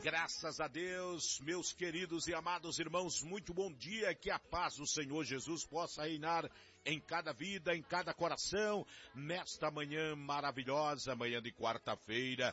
Graças a Deus, meus queridos e amados irmãos, muito bom dia, que a paz do Senhor Jesus possa reinar em cada vida, em cada coração, nesta manhã maravilhosa, manhã de quarta-feira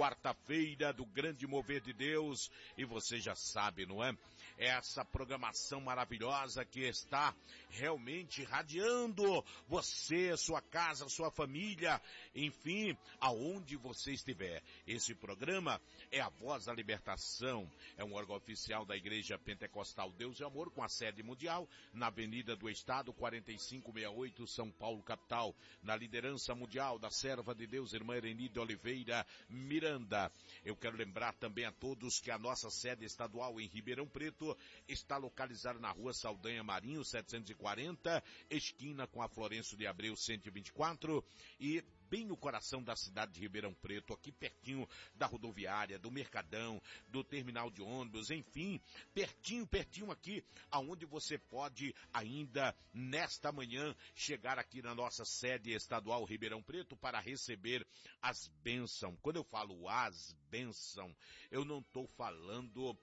do grande mover de Deus, e você já sabe, não é? Essa programação maravilhosa que está realmente irradiando você, sua casa, sua família, enfim, aonde você estiver. Esse programa é a Voz da Libertação, é um órgão oficial da Igreja Pentecostal Deus e Amor, com a sede mundial na Avenida do Estado, 4568, São Paulo, capital, na liderança mundial da serva de Deus, irmã Erenide Oliveira Miranda. Eu quero lembrar também a todos que a nossa sede estadual em Ribeirão Preto está localizada na Rua Saldanha Marinho, 740, esquina com a Florencio de Abreu, 124, e bem no coração da cidade de Ribeirão Preto, aqui pertinho da rodoviária, do Mercadão, do terminal de ônibus, enfim, pertinho aqui, aonde você pode ainda, nesta manhã, chegar aqui na nossa sede estadual Ribeirão Preto para receber as bênçãos. Quando eu falo as bênçãos, eu não estou falando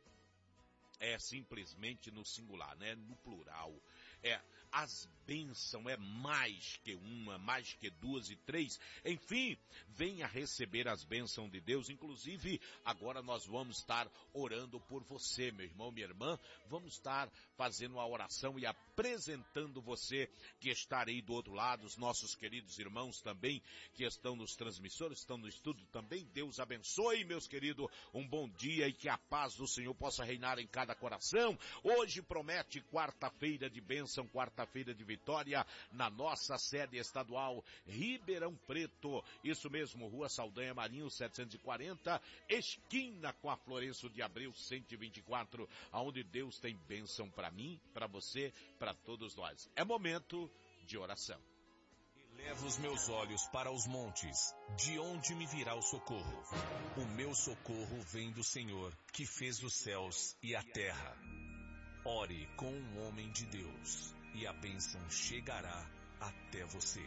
simplesmente no singular, né? No plural. As bênçãos é mais que uma, mais que duas e três. Enfim, venha receber as bênçãos de Deus. Inclusive, agora nós vamos estar orando por você, meu irmão, minha irmã. Vamos estar fazendo a oração e apresentando você que está aí do outro lado, os nossos queridos irmãos também, que estão nos transmissores, estão no estudo também. Deus abençoe, meus queridos. Um bom dia e que a paz do Senhor possa reinar em cada coração. Hoje promete quarta-feira de bênção, quarta-feira de vitória, na nossa sede estadual Ribeirão Preto. Isso mesmo, Rua Saldanha Marinho, 740, esquina com a Florencio de Abreu, 124, aonde Deus tem bênção para mim, para você, para todos nós. É momento de oração. Levo os meus olhos para os montes, de onde me virá o socorro? O meu socorro vem do Senhor, que fez os céus e a terra. Ore com um homem de Deus, e a bênção chegará até você.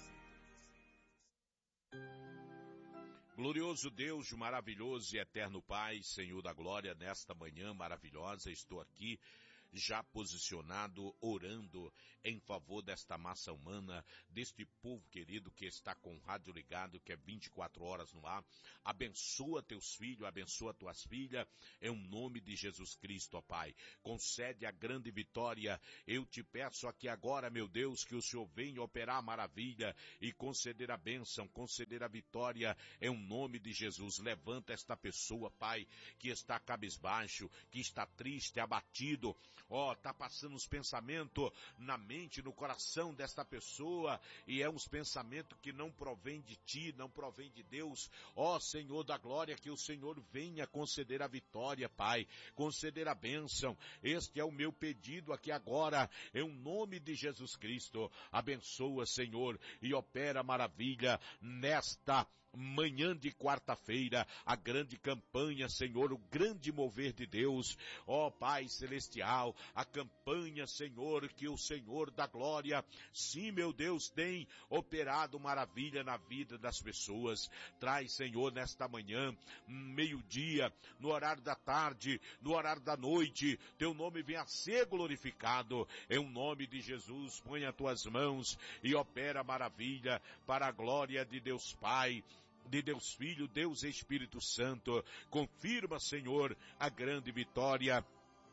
Glorioso Deus, maravilhoso e eterno Pai, Senhor da glória, nesta manhã maravilhosa, estou aqui já posicionado, orando em favor desta massa humana, deste povo querido que está com o rádio ligado, que é 24 horas no ar. Abençoa teus filhos, abençoa tuas filhas, em nome de Jesus Cristo, ó Pai. Concede a grande vitória. Eu te peço aqui agora, meu Deus, que o Senhor venha operar a maravilha e conceder a bênção, conceder a vitória, em nome de Jesus. Levanta esta pessoa, Pai, que está cabisbaixo, que está triste, abatido, tá passando uns pensamentos na mente, no coração desta pessoa, e é uns pensamentos que não provém de ti, não provém de Deus. Senhor da glória, que o Senhor venha conceder a vitória, Pai, conceder a bênção. Este é o meu pedido aqui agora, em nome de Jesus Cristo. Abençoa, Senhor, e opera maravilha nesta manhã de quarta-feira, a grande campanha, Senhor, o grande mover de Deus. Pai celestial, a campanha, Senhor, que o Senhor da glória, sim, meu Deus, tem operado maravilha na vida das pessoas. Traz, Senhor, nesta manhã, meio-dia, no horário da tarde, no horário da noite, teu nome venha a ser glorificado. Em nome de Jesus, põe as tuas mãos e opera maravilha para a glória de Deus Pai, de Deus Filho, Deus Espírito Santo. Confirma, Senhor, a grande vitória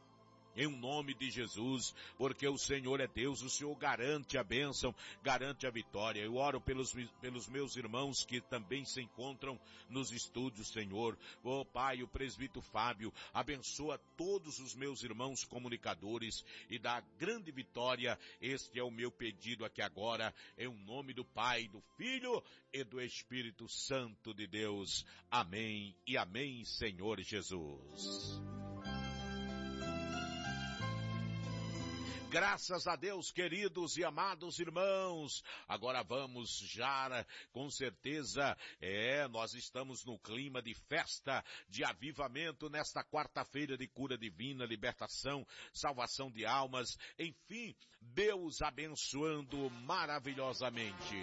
em nome de Jesus, porque o Senhor é Deus, o Senhor garante a bênção, garante a vitória. Eu oro pelos meus irmãos que também se encontram nos estúdios, Senhor. Pai, o presbítero Fábio, abençoa todos os meus irmãos comunicadores e dá grande vitória. Este é o meu pedido aqui agora, em nome do Pai, do Filho e do Espírito Santo de Deus. Amém e amém, Senhor Jesus. Graças a Deus, queridos e amados irmãos. Agora vamos já, com certeza, nós estamos no clima de festa, de avivamento nesta quarta-feira de cura divina, libertação, salvação de almas. Enfim, Deus abençoando maravilhosamente.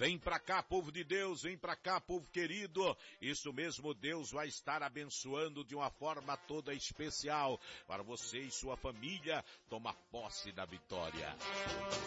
Vem pra cá, povo de Deus, vem pra cá, povo querido. Isso mesmo, Deus vai estar abençoando de uma forma toda especial para você e sua família tomar posse da vitória.